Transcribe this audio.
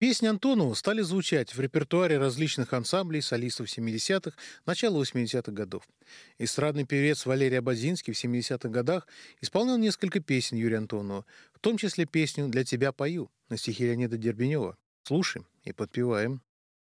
Песни Антонова стали звучать в репертуаре различных ансамблей солистов 70-х, начала 80-х годов. Эстрадный певец Валерий Ободзинский в 70-х годах исполнял несколько песен Юрия Антонова, в том числе песню «Для тебя пою» на стихи Леонида Дербенева. Слушаем и подпеваем.